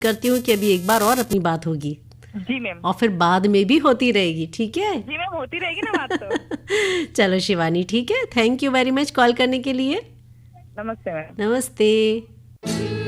करती हूँ कि अभी एक बार और अपनी बात होगी जी मैम। और फिर बाद में भी होती रहेगी, ठीक है? जी मैम, होती रहेगी ना बात तो। चलो शिवानी, ठीक है, thank you very much call करने के लिए। नमस्ते मैम। नमस्ते।